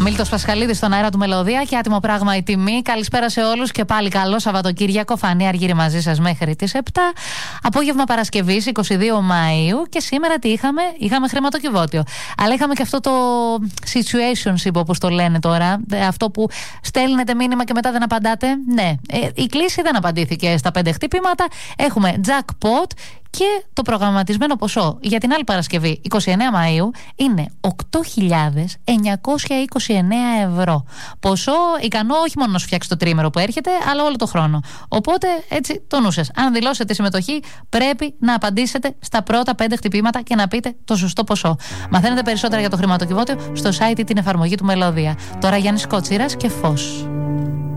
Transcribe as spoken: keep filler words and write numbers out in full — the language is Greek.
Μίλτος Πασχαλίδης στον αέρα του Μελωδία και άτιμο πράγμα η τιμή. Καλησπέρα σε όλους και πάλι καλό Σαββατοκύριακο. Φανή Αργύρη μαζί σας μέχρι τις επτά. Απόγευμα Παρασκευής εικοστή δεύτερη Μαΐου. Και σήμερα τι είχαμε? Είχαμε χρηματοκιβώτιο. Αλλά είχαμε και αυτό το situationship, όπως το λένε τώρα. Αυτό που στέλνετε μήνυμα και μετά δεν απαντάτε. Ναι, η κλήση δεν απαντήθηκε στα πέντε χτυπήματα. Έχουμε jackpot. Και το προγραμματισμένο ποσό για την άλλη Παρασκευή, εικοστή ενάτη Μαΐου, είναι οκτώ χιλιάδες εννιακόσια είκοσι εννέα ευρώ. Ποσό ικανό όχι μόνο να σου φτιάξει το τρίμερο που έρχεται, αλλά όλο το χρόνο. Οπότε, έτσι, το νου σας. Αν δηλώσετε συμμετοχή, πρέπει να απαντήσετε στα πρώτα πέντε χτυπήματα και να πείτε το σωστό ποσό. Μαθαίνετε περισσότερα για το χρηματοκιβώτιο στο site ή την εφαρμογή του Μελωδία. Τώρα Γιάννης Κότσιρας και Φως.